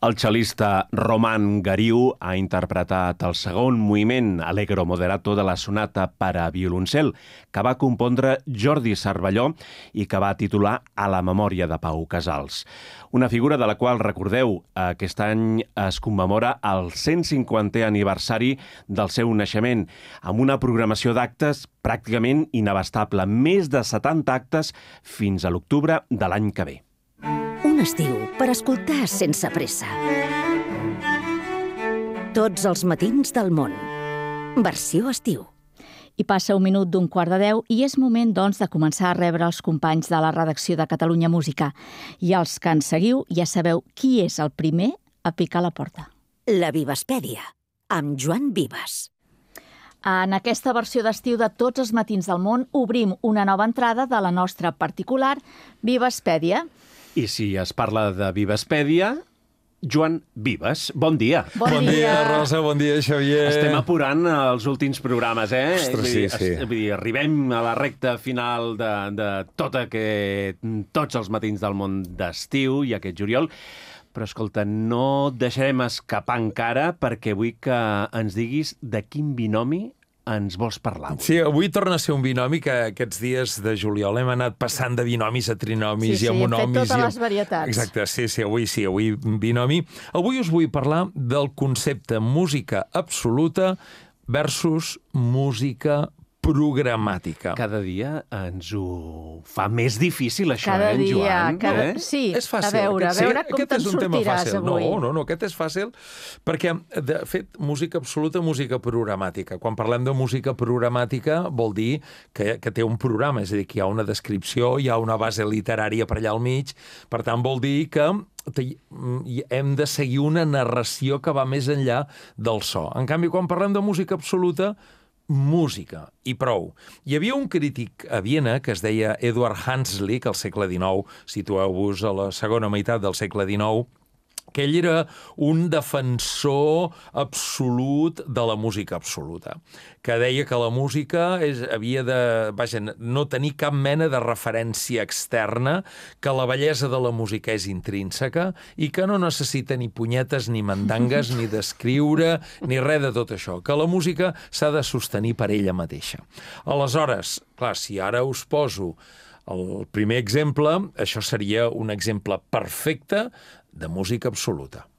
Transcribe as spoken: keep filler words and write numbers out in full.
El cel·lista Roman Gariu ha interpretat el segon moviment allegro moderato de la sonata per a violoncel, que va compondre Jordi Cervelló i que va titular A la memòria de Pau Casals. Una figura de la qual, recordeu, aquest any es commemora el cent cinquantè aniversari del seu naixement, amb una programació d'actes pràcticament inabastable, més de setanta actes fins a l'octubre de l'any que ve. Un estiu per escoltar sense pressa. Tots els matins del món. Versió estiu. I passa un minut d'un quart de deu i és moment, doncs, de començar a rebre els companys de la redacció de Catalunya Música. I els que ens seguiu ja sabeu qui és el primer a picar la porta. La Vivaspèdia, amb Joan Vives. En aquesta versió d'estiu de Tots els matins del món obrim una nova entrada de la nostra particular Vivaspèdia. I si es parla de Vivaspèdia, Joan Vives, bon dia. Bon, bon dia. dia, Rosa, bon dia, Xavier. Estem apurant els últims programes, eh? Ostres, sí, sí. Vull dir, arribem a la recta final de, de tot aquest, tots els matins del món d'estiu i aquest juliol. Però, escolta, no deixarem escapar encara perquè vull que ens diguis de quin binomi ens vols parlar avui. Sí, avui torna a ser un binomi que aquests dies de juliol hem anat passant de binomis a trinomis sí, i a monomis. Sí, fet totes i... les varietats. Exacte, sí, sí, avui sí, avui binomi. Avui us vull parlar del concepte música absoluta versus música programàtica. Cada dia ens ho fa més difícil, això, cada eh, en dia, Joan? Cada... Eh? Sí, és fàcil. a veure, aquest, a veure sí, com te'n sortiràs avui. No, no, no, aquest és fàcil, perquè, de fet, música absoluta, música programàtica. Quan parlem de música programàtica, vol dir que, que té un programa, és a dir, que hi ha una descripció, hi ha una base literària per allà al mig, per tant, vol dir que hem de seguir una narració que va més enllà del so. En canvi, quan parlem de música absoluta, música, i prou. Hi havia un crític a Viena que es deia Eduard Hanslick, al segle dinou, situeu-vos a la segona meitat del segle dinou, que ell era un defensor absolut de la música absoluta, que deia que la música és, havia de, vaja, no tenir cap mena de referència externa, que la bellesa de la música és intrínseca i que no necessita ni punyetes, ni mandangues, ni d'escriure, ni res de tot això, que la música s'ha de sostenir per ella mateixa. Aleshores, clar, si ara us poso el primer exemple, això seria un exemple perfecte de música absoluta.